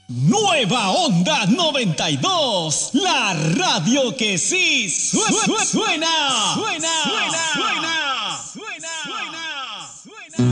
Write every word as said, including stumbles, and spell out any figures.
Nueva Onda noventa y dos, la radio que sí suena, suena, suena, suena.